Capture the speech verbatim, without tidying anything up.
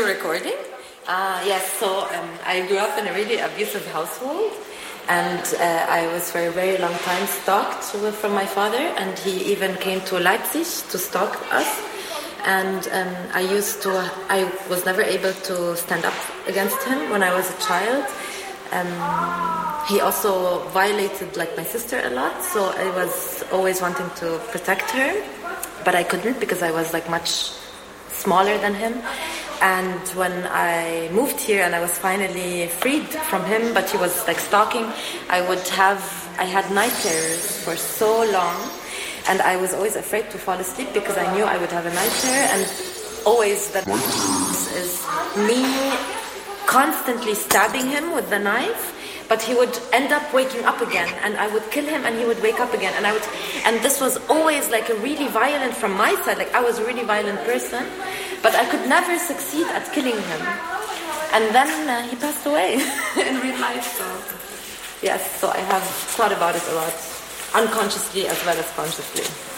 you're recording? Uh, yes, so um, I grew up in a really abusive household, and uh, I was for a very long time stalked from my father, and he even came to Leipzig to stalk us. And um, I used to, I was never able to stand up against him when I was a child. Um, he also violated like my sister a lot, so I was always wanting to protect her, but I couldn't because I was like much smaller than him. And when I moved here and I was finally freed from him, but he was like stalking, I would have, I had night terrors for so long, and I was always afraid to fall asleep because I knew I would have a night terror, and always that is me constantly stabbing him with the knife, but he would end up waking up again, and I would kill him and he would wake up again, and I would, and this was always like a really violent from my side, like I was a really violent person, but I could never succeed at killing him. And then uh, he passed away in real life, so yes, so I have thought about it a lot, unconsciously as well as consciously.